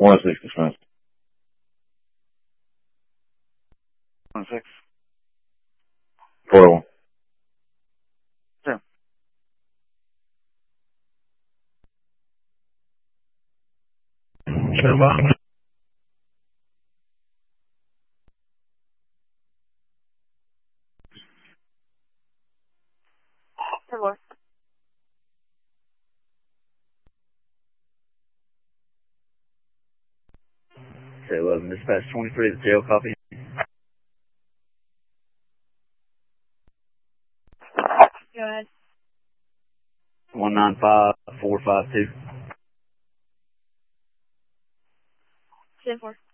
106 dismissed. 106. 401. Sure. Stand by. Hello. Okay, 11, dispatch 23, the jail copy. Go ahead. 195452. 10-4.